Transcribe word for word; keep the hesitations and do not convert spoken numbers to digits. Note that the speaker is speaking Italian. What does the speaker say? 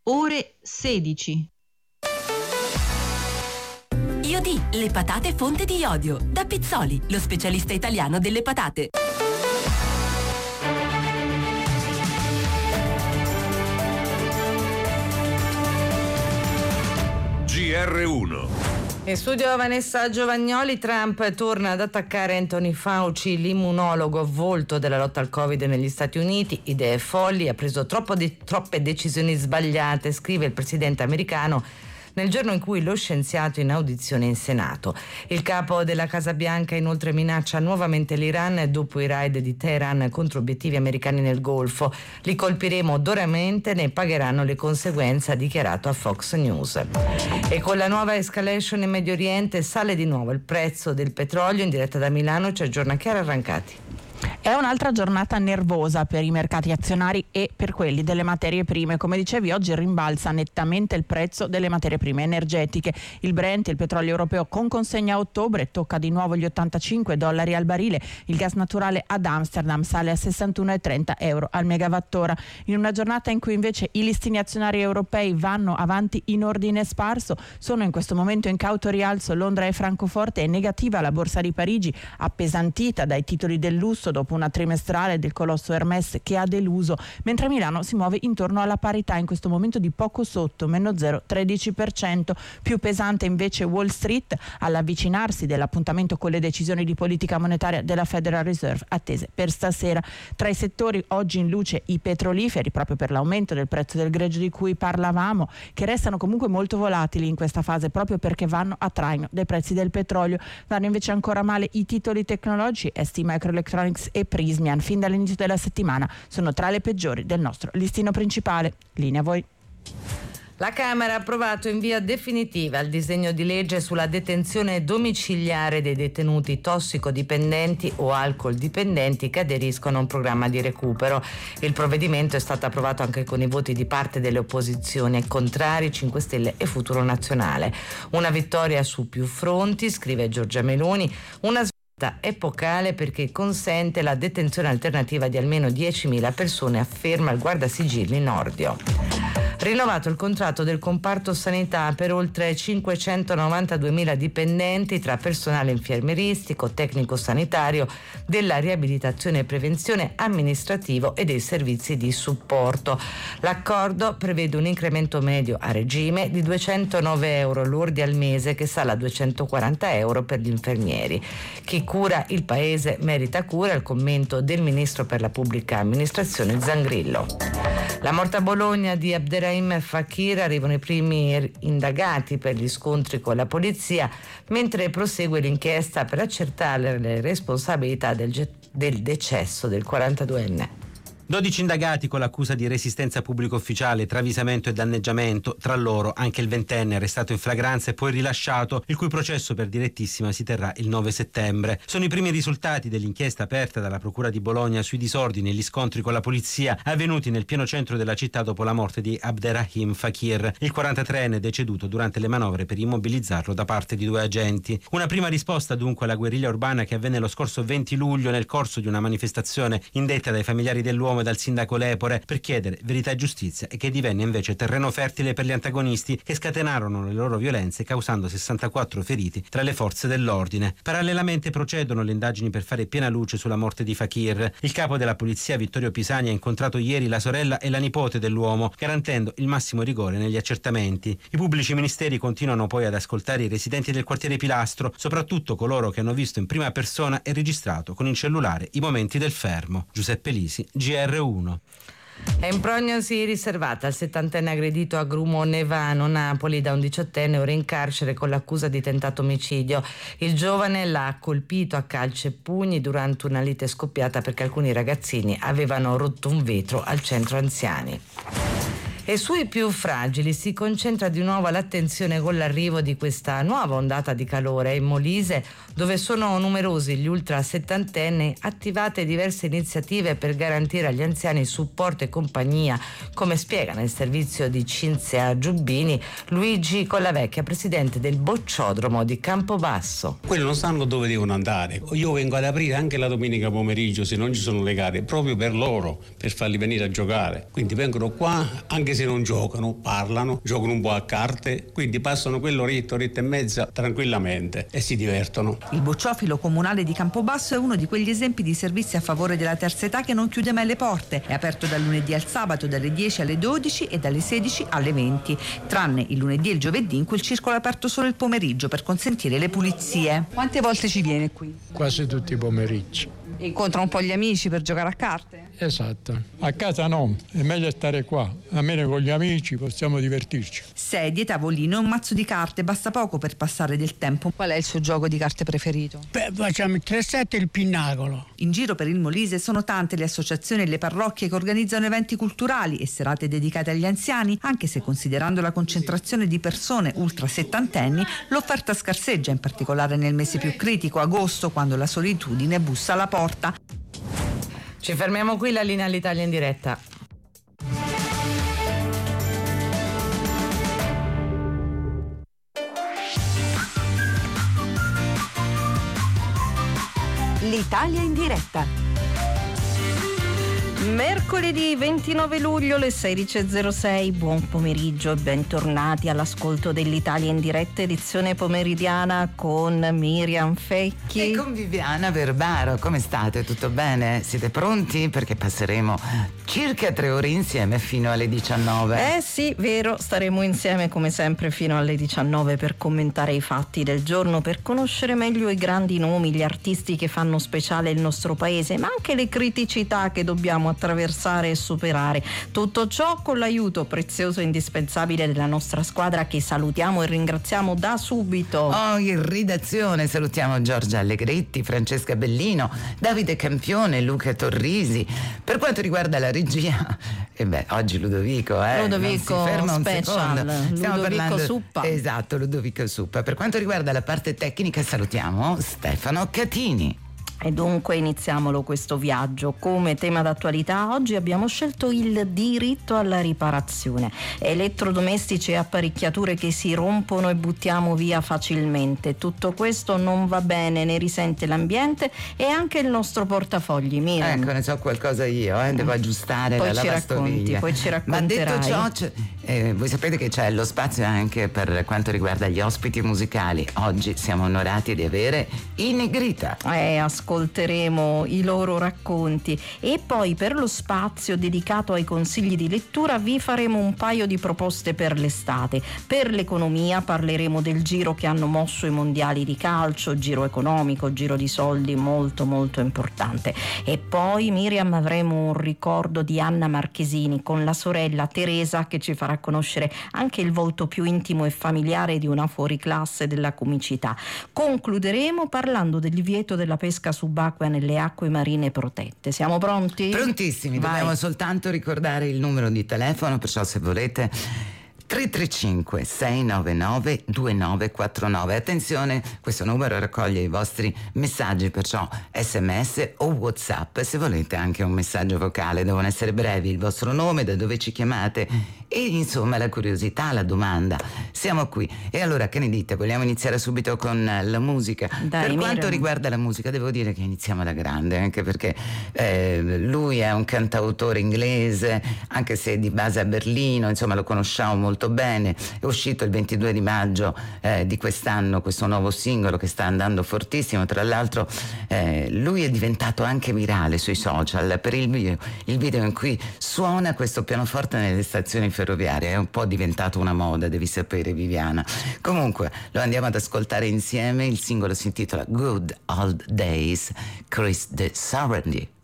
ore sedici. Iodi, le patate fonte di iodio. Da Pizzoli, lo specialista italiano delle patate. G R uno. In studio Vanessa Giovagnoli. Trump torna ad attaccare Anthony Fauci, l'immunologo avvolto della lotta al Covid negli Stati Uniti. Idee folli, ha preso troppo de- troppe decisioni sbagliate, scrive il presidente americano nel giorno in cui lo scienziato in audizione in Senato. Il capo della Casa Bianca inoltre minaccia nuovamente l'Iran dopo i raid di Teheran contro obiettivi americani nel Golfo. Li colpiremo duramente, ne pagheranno le conseguenze, ha dichiarato a Fox News. E con la nuova escalation in Medio Oriente sale di nuovo il prezzo del petrolio. In diretta da Milano c'è aggiorna Chiara Arrancati. È un'altra giornata nervosa per i mercati azionari e per quelli delle materie prime. Come dicevi, oggi rimbalza nettamente il prezzo delle materie prime energetiche. Il Brent, il petrolio europeo con consegna a ottobre, tocca di nuovo gli ottantacinque dollari al barile. Il gas naturale ad Amsterdam sale a sessantuno virgola trenta euro al megawattora. In una giornata in cui invece i listini azionari europei vanno avanti in ordine sparso, sono in questo momento in cauto rialzo Londra e Francoforte. È negativa la borsa di Parigi, appesantita dai titoli del lusso dopo una trimestrale del colosso Hermès che ha deluso, mentre Milano si muove intorno alla parità, in questo momento di poco sotto, meno zero virgola tredici per cento. Più pesante invece Wall Street all'avvicinarsi dell'appuntamento con le decisioni di politica monetaria della Federal Reserve attese per stasera. Tra i settori oggi in luce i petroliferi, proprio per l'aumento del prezzo del greggio di cui parlavamo, che restano comunque molto volatili in questa fase proprio perché vanno a traino dei prezzi del petrolio. Vanno invece ancora male i titoli tecnologici, S T Microelectronics e Prismian, fin dall'inizio della settimana sono tra le peggiori del nostro listino principale. Linea a voi. La Camera ha approvato in via definitiva il disegno di legge sulla detenzione domiciliare dei detenuti tossicodipendenti o alcol dipendenti che aderiscono a un programma di recupero. Il provvedimento è stato approvato anche con i voti di parte delle opposizioni contrari, cinque Stelle e Futuro Nazionale. Una vittoria su più fronti, scrive Giorgia Meloni, una epocale perché consente la detenzione alternativa di almeno diecimila persone, afferma il guardasigilli Nordio. Rinnovato il contratto del comparto sanità per oltre cinquecentonovantaduemila dipendenti tra personale infermieristico, tecnico sanitario, della riabilitazione e prevenzione, amministrativo e dei servizi di supporto. L'accordo prevede un incremento medio a regime di duecentonove euro lordi al mese, che sale a duecentoquaranta euro per gli infermieri. Chi cura il paese merita cura, il commento del ministro per la pubblica amministrazione Zangrillo. La morte a Bologna di Abderrahim Fakir, arrivano i primi indagati per gli scontri con la polizia, mentre prosegue l'inchiesta per accertare le responsabilità del, ge- del decesso del quarantaduenne. dodici indagati con l'accusa di resistenza pubblico ufficiale, travisamento e danneggiamento, tra loro anche il ventenne arrestato in flagranza e poi rilasciato, il cui processo per direttissima si terrà il nove settembre. Sono i primi risultati dell'inchiesta aperta dalla Procura di Bologna sui disordini e gli scontri con la polizia avvenuti nel pieno centro della città dopo la morte di Abderrahim Fakir, il quarantatreenne deceduto durante le manovre per immobilizzarlo da parte di due agenti. Una prima risposta dunque alla guerriglia urbana che avvenne lo scorso venti luglio nel corso di una manifestazione indetta dai familiari dell'uomo e dal sindaco Lepore per chiedere verità e giustizia, e che divenne invece terreno fertile per gli antagonisti che scatenarono le loro violenze causando sessantaquattro feriti tra le forze dell'ordine. Parallelamente procedono le indagini per fare piena luce sulla morte di Fakir. Il capo della polizia Vittorio Pisani ha incontrato ieri la sorella e la nipote dell'uomo, garantendo il massimo rigore negli accertamenti. I pubblici ministeri continuano poi ad ascoltare i residenti del quartiere Pilastro, soprattutto coloro che hanno visto in prima persona e registrato con il cellulare i momenti del fermo. Giuseppe Lisi, G R uno. È in prognosi riservata al settantenne aggredito a Grumo Nevano, Napoli, da un diciottenne ora in carcere con l'accusa di tentato omicidio. Il giovane l'ha colpito a calci e pugni durante una lite scoppiata perché alcuni ragazzini avevano rotto un vetro al centro anziani. E sui più fragili si concentra di nuovo l'attenzione con l'arrivo di questa nuova ondata di calore in Molise, dove sono numerosi gli ultra settantenni, attivate diverse iniziative per garantire agli anziani supporto e compagnia, come spiega nel servizio di Cinzia Giubbini Luigi Collavecchia, presidente del Bocciodromo di Campobasso. Quelli non sanno dove devono andare. Io vengo ad aprire anche la domenica pomeriggio, se non ci sono le gare, proprio per loro, per farli venire a giocare. Quindi vengono qua, anche se non giocano, parlano, giocano un po' a carte, quindi passano quell'oretta, oretta e mezza tranquillamente e si divertono. Il bocciofilo comunale di Campobasso è uno di quegli esempi di servizi a favore della terza età che non chiude mai le porte. È aperto dal lunedì al sabato dalle dieci alle dodici e dalle sedici alle venti, tranne il lunedì e il giovedì in cui il circolo è aperto solo il pomeriggio per consentire le pulizie. Quante volte ci viene qui? Quasi tutti i pomeriggi. Incontra un po' gli amici per giocare a carte? Esatto, a casa no, è meglio stare qua, almeno con gli amici possiamo divertirci. Sedie, tavolino e un mazzo di carte, basta poco per passare del tempo. Qual è il suo gioco di carte preferito? Beh, facciamo il tre sette e il pinnacolo. In giro per il Molise sono tante le associazioni e le parrocchie che organizzano eventi culturali e serate dedicate agli anziani, anche se considerando la concentrazione di persone ultra settantenni, l'offerta scarseggia, in particolare nel mese più critico, agosto, quando la solitudine bussa alla porta. Ci fermiamo qui, la linea all'Italia in diretta. L'Italia in diretta. Mercoledì ventinove luglio, le sedici e zero sei, buon pomeriggio e bentornati all'ascolto dell'Italia in diretta, edizione pomeridiana con Miriam Fecchi e con Viviana Verbaro. Come state? Tutto bene? Siete pronti? Perché passeremo circa tre ore insieme fino alle diciannove. Eh sì, vero, staremo insieme come sempre fino alle diciannove per commentare i fatti del giorno, per conoscere meglio i grandi nomi, gli artisti che fanno speciale il nostro paese, ma anche le criticità che dobbiamo attraversare e superare. Tutto ciò con l'aiuto prezioso e indispensabile della nostra squadra, che salutiamo e ringraziamo da subito. Oh, in redazione salutiamo Giorgia Allegretti, Francesca Bellino, Davide Campione, Luca Torrisi. Per quanto riguarda la regia, e beh, oggi Ludovico, eh, Ludovico non si ferma un special, secondo. Stiamo Ludovico parlando, Suppa. Esatto, Ludovico Suppa. Per quanto riguarda la parte tecnica salutiamo Stefano Catini. E dunque iniziamolo questo viaggio. Come tema d'attualità oggi abbiamo scelto il diritto alla riparazione. Elettrodomestici e apparecchiature che si rompono e buttiamo via facilmente. Tutto questo non va bene, ne risente l'ambiente e anche il nostro portafogli. Miriam. Ecco, ne so qualcosa io, eh, devo aggiustare poi la ci lavastoviglie. Racconti, poi ci racconterai. Ma detto ciò, c- eh, voi sapete che c'è lo spazio anche per quanto riguarda gli ospiti musicali. Oggi siamo onorati di avere i Negrita. Eh, ascolteremo i loro racconti e poi per lo spazio dedicato ai consigli di lettura vi faremo un paio di proposte per l'estate. Per l'economia parleremo del giro che hanno mosso i mondiali di calcio, giro economico, giro di soldi molto molto importante. E poi Miriam avremo un ricordo di Anna Marchesini con la sorella Teresa, che ci farà conoscere anche il volto più intimo e familiare di una fuoriclasse della comicità. Concluderemo parlando del divieto della pesca subacquea nelle acque marine protette. Siamo pronti? Prontissimi. Vai. Dobbiamo soltanto ricordare il numero di telefono, perciò se volete tre tre cinque sei nove nove due nove quattro nove. Attenzione, questo numero raccoglie i vostri messaggi, perciò sms o WhatsApp, se volete anche un messaggio vocale. Devono essere brevi, il vostro nome, da dove ci chiamate e insomma la curiosità, la domanda. Siamo qui. E allora che ne dite? Vogliamo iniziare subito con la musica? Dai, per quanto Miriam. riguarda la musica devo dire che iniziamo da grande, anche perché eh, lui è un cantautore inglese, anche se di base a Berlino, insomma lo conosciamo molto bene. È uscito il ventidue di maggio eh, di quest'anno questo nuovo singolo che sta andando fortissimo. Tra l'altro eh, lui è diventato anche virale sui social per il video, il video in cui suona questo pianoforte nelle stazioni ferroviarie. È un po' diventato una moda, devi sapere, Viviana. Comunque lo andiamo ad ascoltare insieme. Il singolo si intitola Good Old Days, Chris de Sarandie.